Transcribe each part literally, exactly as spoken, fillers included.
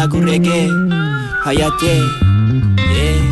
Lagu reggae Hayati, yeah.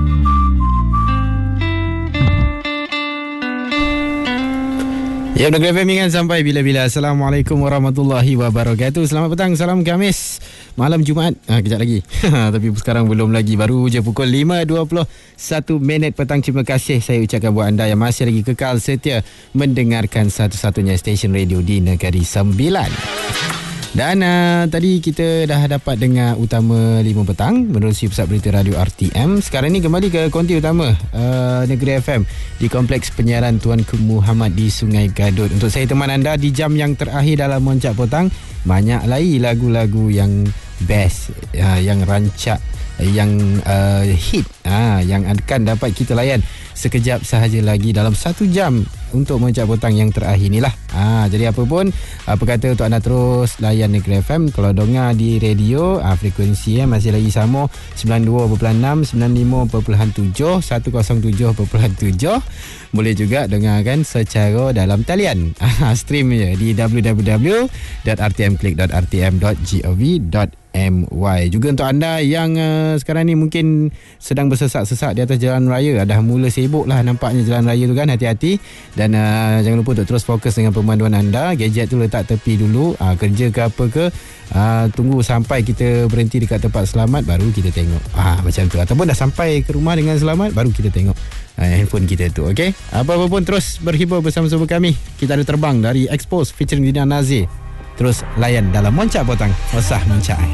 Ya, Negeri F M kan sampai bila-bila. Assalamualaikum warahmatullahi wabarakatuh. Selamat petang, salam Khamis, malam Jumaat. Ha, kejap lagi. Tapi sekarang belum lagi. Baru je pukul lima dua puluh satu minit petang. Terima kasih saya ucapkan buat anda yang masih lagi kekal setia mendengarkan satu-satunya stesen radio di Negeri Sembilan. Dan uh, tadi kita dah dapat dengar utama lima petang menerusi Pusat Berita Radio R T M. Sekarang ni kembali ke konti utama uh, Negeri F M di Kompleks Penyiaran Tuanku Muhammad di Sungai Gadut. Untuk saya teman anda di jam yang terakhir dalam Moncak Petang, banyak lagi lagu-lagu yang best, uh, yang rancak, yang uh, hit, uh, yang akan dapat kita layan sekejap sahaja lagi dalam satu jam untuk Moncak Petang yang terakhir ni lah. Ha, jadi apa pun, apa kata untuk anda terus layan Negeri F M. Kalau dengar di radio, ha, frekuensi eh, masih lagi sama sembilan puluh dua perpuluhan enam, sembilan puluh lima perpuluhan tujuh, seratus tujuh perpuluhan tujuh. Boleh juga dengarkan secara dalam talian. Ha, stream je di w w w dot r t m click dot r t m dot gov dot m y. Juga untuk anda yang uh, sekarang ni mungkin sedang bersesak-sesak di atas jalan raya, dah mula sibuk lah nampaknya jalan raya tu kan, hati-hati. Dan uh, jangan lupa untuk terus fokus dengan pemanduan anda. Gadget tu letak tepi dulu, uh, kerja ke apa ke, uh, tunggu sampai kita berhenti dekat tempat selamat baru kita tengok, uh, macam tu. Ataupun dah sampai ke rumah dengan selamat baru kita tengok uh, handphone kita tu. Okay, apa-apa pun terus berhibur bersama-sama kami. Kita ada terbang dari Expose featuring Dina Nazir. Terus layan dalam Moncak Petang. Osah Moncak.